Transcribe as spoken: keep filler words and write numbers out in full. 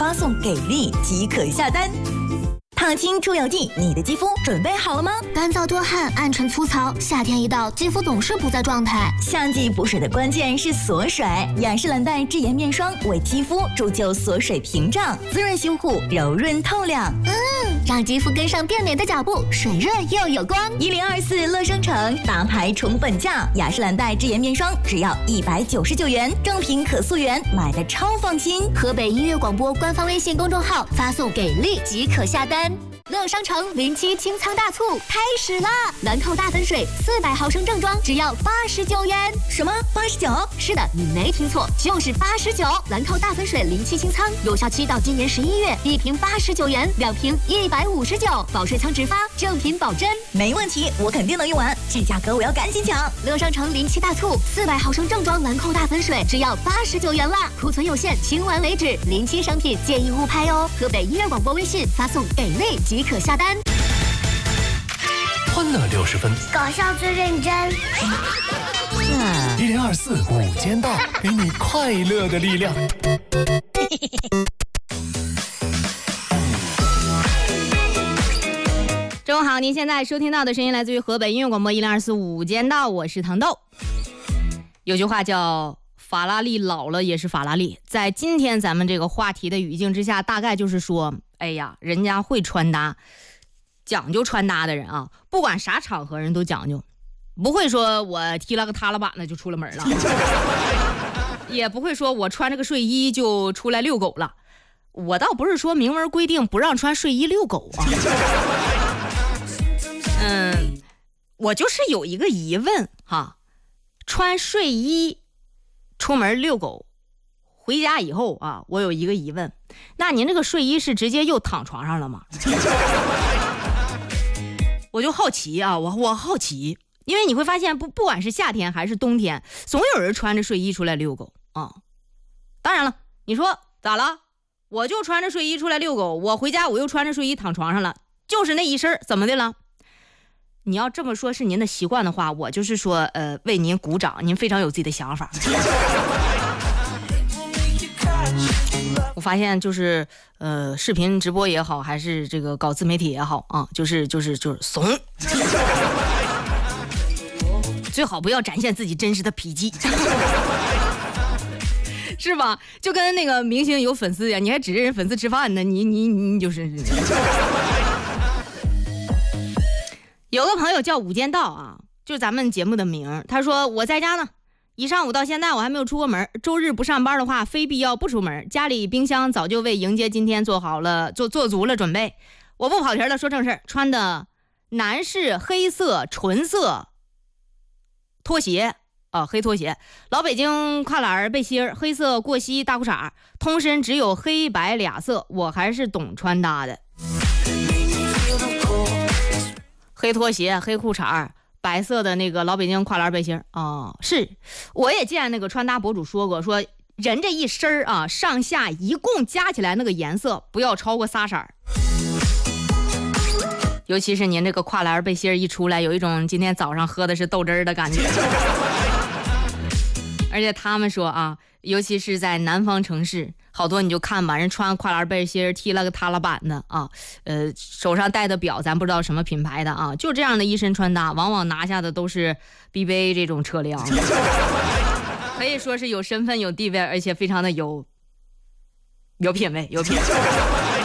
发送给力即可下单。烫青出油剂，你的肌肤准备好了吗？ 干燥多汗、暗沉粗糙，夏天一到，肌肤总是不在状态。 夏季补水的关键是锁水，雅诗兰黛智妍面霜为肌肤铸就锁水屏障，滋润修护，柔润透亮。 嗯，让肌肤跟上变美的脚步，水润又有光。 一零二四乐商城大牌宠粉价，雅诗兰黛智妍面霜只要一百九十九元，正品可溯源，买的超放心。 河北音乐广播官方微信公众号发送给力即可下单。乐商城零七清仓大促开始啦！兰蔻大粉水四百毫升正装只要八十九元。 什么？八十九？ 是的，你没听错，就是八十九。兰蔻大粉水零七清仓有效期到今年十一月，一瓶八十九元，两瓶一百五十九，保水仓直发，正品保真。 没问题，我肯定能用完。这价格我要赶紧抢！ 乐商城零七大促，四百毫升正装兰蔻大粉水只要八十九元啦，库存有限，清完为止。零七商品建议勿拍哦。河北音乐广播微信发送给力即可下单。 欢乐六十分， 搞笑最认真。 一零二四午间到，给你快乐的力量。 中午好，您现在收听到的声音来自于河北音乐广播一零二四午间到，我是糖豆。有句话叫法拉利老了也是法拉利，在今天咱们这个话题的语境之下，大概就是说，哎呀，人家会穿搭，讲究穿搭的人啊，不管啥场合人都讲究，不会说我踢了个塌了板子就出了门了，也不会说我穿着个睡衣就出来遛狗了。我倒不是说明文规定不让穿睡衣遛狗啊，嗯，我就是有一个疑问哈，穿睡衣出门遛狗，回家以后啊，我有一个疑问，那您这个睡衣是直接又躺床上了吗？我就好奇啊，我我好奇，因为你会发现不不管是夏天还是冬天，总有人穿着睡衣出来遛狗啊。当然了，你说咋了？我就穿着睡衣出来遛狗，我回家我又穿着睡衣躺床上了，就是那一身，怎么的了？你要这么说是您的习惯的话，我就是说呃为您鼓掌，您非常有自己的想法。我发现就是呃视频直播也好，还是这个搞自媒体也好啊，就是就是就是怂，最好不要展现自己真实的脾气。是吧？就跟那个明星有粉丝呀，你还指着人粉丝吃饭呢，你你你就是。有个朋友叫午间到啊，就是咱们节目的名，他说我在家呢，一上午到现在我还没有出过门，周日不上班的话非必要不出门，家里冰箱早就为迎接今天做好了做做足了准备。我不跑题了，说正事，穿的男士黑色纯色拖鞋啊，黑拖鞋，老北京跨栏背心，黑色过膝大裤衩，通身只有黑白俩色，我还是懂穿搭的。黑拖鞋，黑裤衩，白色的那个老北京跨栏背心啊、哦，是，我也见那个穿搭博主说过，说人这一身啊，上下一共加起来那个颜色不要超过仨色儿。尤其是您这个跨栏背心一出来，有一种今天早上喝的是豆汁儿的感觉。而且他们说啊，尤其是在南方城市，好多你就看吧，人穿跨栏背心踢了个塌了板的啊，呃，手上戴的表咱不知道什么品牌的啊，就这样的一身穿搭，往往拿下的都是 B B A 这种车辆，可以说是有身份有地位，而且非常的有有品位有品位。